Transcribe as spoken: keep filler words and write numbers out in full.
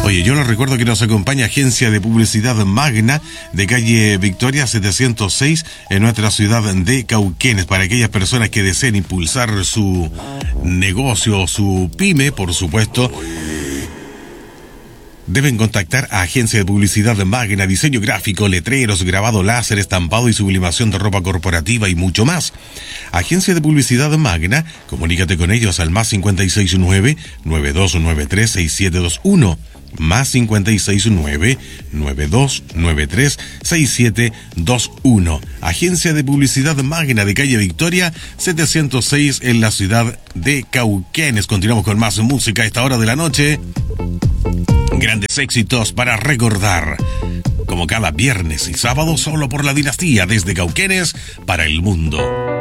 Oye, yo les recuerdo que nos acompaña Agencia de Publicidad Magna de calle Victoria setecientos seis en nuestra ciudad de Cauquenes. Para aquellas personas que deseen impulsar su negocio, su pyme, por supuesto, deben contactar a Agencia de Publicidad Magna, diseño gráfico, letreros, grabado láser, estampado y sublimación de ropa corporativa y mucho más. Agencia de Publicidad Magna, comunícate con ellos al más cinco seis nueve, nueve dos nueve tres, seis siete dos uno. Más cinco seis nueve, nueve dos nueve tres, seis siete dos uno. Agencia de Publicidad Magna de calle Victoria setecientos seis en la ciudad de Cauquenes. Continuamos con más música a esta hora de la noche. Grandes éxitos para recordar, como cada viernes y sábado, solo por la Dinastía, desde Cauquenes para el mundo.